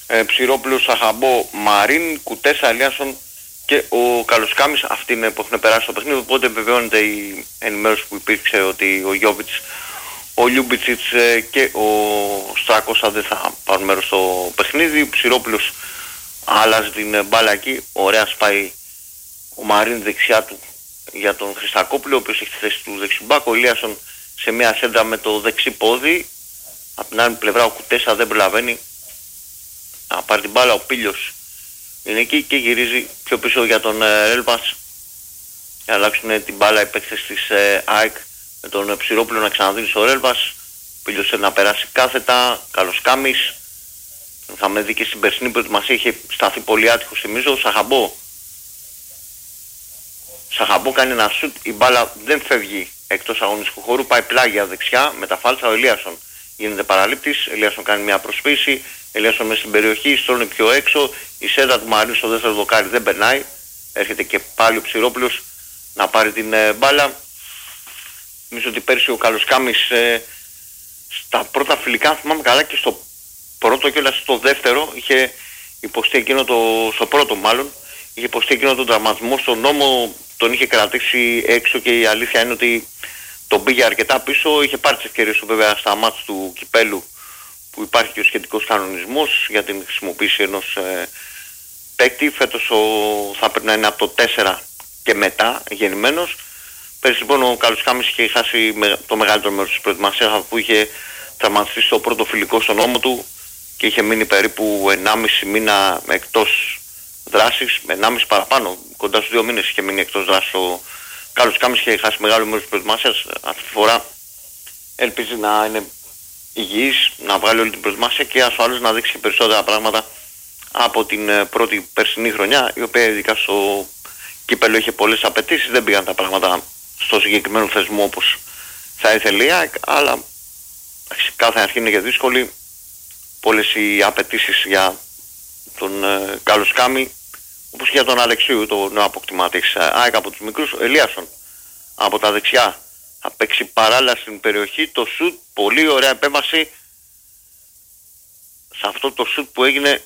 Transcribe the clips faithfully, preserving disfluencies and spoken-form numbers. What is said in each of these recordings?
ε, Ψηρόπουλος, Σαχαμπό, Μαρίν, Κουτέσα, Ελίασον και ο Καλοσκάμης. Αυτοί είναι που έχουν περάσει στο παιχνίδι. Οπότε βεβαιώνεται η ενημέρωση που υπήρξε ότι ο Γιόβιτς, ο Λιούμπιτσιτς και ο Στράκοσα δεν θα πάρουν μέρος στο παιχνίδι. Ο Ψηρόπουλος άλλαζε την μπάλα εκεί. Ωραία σπάει ο Μαρίν δεξιά του για τον Χριστακόπουλο, ο οποίος έχει τη θέση του δεξιμπάκ. Ο Ελίασον σε μια σέντρα με το δεξί πόδι. Από την άλλη πλευρά ο Κουτέσα δεν προλαβαίνει να πάρει την μπάλα. Ο Πίλιος είναι εκεί και γυρίζει πιο πίσω για τον Ρέλβας για να αλλάξουν την μπάλα οι παίκτες της ε, ΑΕΚ, με τον Ψηρόπουλο να ξαναδίνει στο Ρέλβας. Ο Πίλιος να περάσει κάθετα. Καλοσκάμης, είχαμε δει και στην περσινή προετοιμασία, είχε σταθεί πολύ άτυχος θυμίζω. Σαχαμπό Σαχαμπό κάνει ένα σουτ, η μπάλα δεν φεύγει εκτός αγωνιστικού χώρου, πάει πλάγια δεξιά με τα φάλτσα. Ο Ελίασον γίνεται παραλήπτης, Ελίασον κάνει μια προσποίηση, Ελίασον μέσα στην περιοχή, στρώνει πιο έξω, η σέντα του Μαρίνου στο δεύτερο δοκάρι δεν περνάει, έρχεται και πάλι ο Ψηρόπουλος να πάρει την ε, μπάλα. Νομίζω ότι πέρσι ο Καλοσκάμης ε, στα πρώτα φιλικά, θυμάμαι καλά, και στο πρώτο και όλα στο δεύτερο είχε υποστεί εκείνο το, στο πρώτο μάλλον, είχε υποστεί εκείνο τον τραυματισμό στον νόμο, τον είχε κρατήσει έξω και η αλήθεια είναι ότι τον πήγε αρκετά πίσω. Είχε πάρει τις ευκαιρίες του βέβαια στα μάτς του κυπέλου που υπάρχει και ο σχετικός κανονισμός για την χρησιμοποίηση ενός ε, παίκτη. Φέτος ο, θα πρέπει να είναι από το τέσσερα και μετά γεννημένος. Πέρυσι λοιπόν ο Καλοσκάμης είχε χάσει με, το μεγαλύτερο μέρος της προετοιμασίας, που είχε τραυματιστεί στο πρώτο φιλικό στον ώμο του και είχε μείνει περίπου ενάμιση μήνα εκτός δράσης, ενάμιση παραπάνω, κοντά στους δύο μήνες είχε μείνει εκτός δράσης ο Καλοσκάμης, είχε χάσει μεγάλο μέρος της προετοιμασίας. Αυτή τη φορά ελπίζει να είναι υγιής, να βγάλει όλη την προετοιμασία και ασφαλώς να δείξει περισσότερα πράγματα από την πρώτη περσινή χρονιά, η οποία ειδικά στο κύπελλο είχε πολλές απαιτήσεις, δεν πήγαν τα πράγματα στο συγκεκριμένο θεσμό όπως θα ήθελε η ΑΕΚ, αλλά κάθε αρχή είναι και δύσκολη. Πολλές οι απαιτήσεις για τον ε, Καλοσκάμη, όπως και για τον Αλεξίου, το νέο αποκτημά της ΑΕΚ από τους μικρούς. Ο Ελίασον από τα δεξιά θα παίξει παράλληλα στην περιοχή, το σουτ, πολύ ωραία επέμβαση σε αυτό το σουτ που έγινε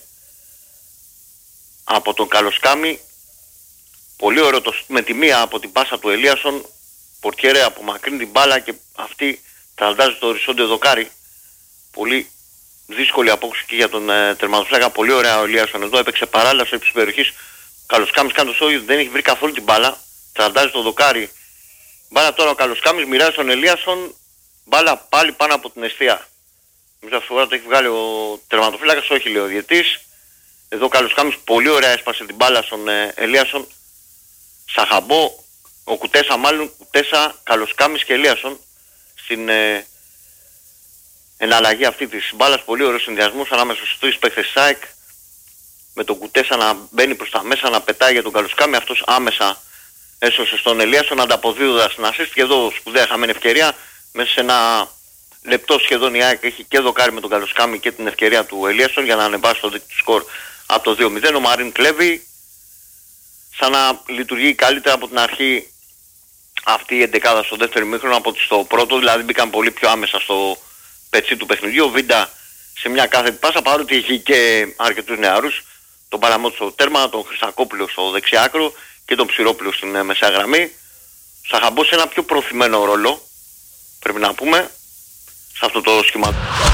από τον Καλοσκάμη. Πολύ ωραίο το σουτ με τη μία από την πάσα του Ελίασον, πορτιέρε απομακρύνει την μπάλα και αυτή τραντάζει το οριζόντιο δοκάρι. Πολύ δύσκολη απόκριση και για τον ε, τερματοφύλακα. Πολύ ωραία ο Ελίασον εδώ, έπαιξε παράλληλα στο ύψος της περιοχής. Καλοσκάμης κάνει το σόι, δεν έχει βρει καθόλου την μπάλα, τραντάζει το δοκάρι. Μπάλα τώρα ο Καλοσκάμης μοιράζει τον Ελίασον, μπάλα πάλι πάνω από την εστία. Νομίζω αυτή τη φορά το έχει βγάλει ο τερματοφύλακας, όχι λέει ο διαιτής. Εδώ ο Καλοσκάμης πολύ ωραία έσπασε την μπάλα στον ε, Ελίασον. Σαχαμπό, ο Κουτέσα μάλλον, Κουτέσα, Καλοσκάμης και Ελίασον στην ε, εναλλαγή αυτή της μπάλας. Πολύ ωραίος συνδυασμός ανάμεσα στους τρεις παίκτες ΣΑΕΚ, με τον Κουτέσα να μπαίνει προς τα μέσα, να πετάει για τον Καλοσκάμη, αυτός άμεσα έσωσε στον Ελίασον, ανταποδίδοντας την assist. Και εδώ σπουδαία χαμένη ευκαιρία, μέσα σε ένα λεπτό σχεδόν η ΑΕΚ έχει και δοκάρει με τον Καλοσκάμη και την ευκαιρία του Ελίασον για να ανεβάσει το δίκτυο σκορ από το δύο μηδέν. Ο Μαρίν κλέβει, σαν να λειτουργεί καλύτερα από την αρχή αυτή η εντεκάδα στο δεύτερο ημίχρονο από στο πρώτο, δηλαδή μπήκαν πολύ πιο άμεσα στο πετσί του παιχνιδιού. Ο Βίντα σε μια κάθετη πάσα, παρότι έχει και αρκετούς νεαρούς, τον Παλαμότη στο τέρμα, τον Χριστακόπουλο στο δεξιάκρο και τον Ψηρόπουλο στην μεσαία γραμμή. Σαχαμπό σε ένα πιο προωθημένο ρόλο, πρέπει να πούμε, σε αυτό το σχήμα.